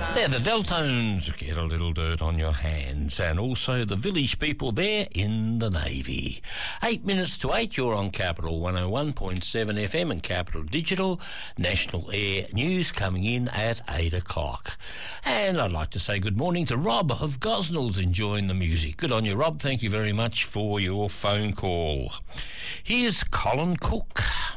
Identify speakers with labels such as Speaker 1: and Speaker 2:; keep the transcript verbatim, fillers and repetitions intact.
Speaker 1: There, the Deltones get a little dirt on your hands, and also the village people there in the Navy. Eight minutes to eight, you're on Capital one oh one point seven F M and Capital Digital. National Air News coming in at eight o'clock. And I'd like to say good morning to Rob of Gosnells, enjoying the music. Good on you, Rob. Thank you very much for your phone call. Here's Colin Cook.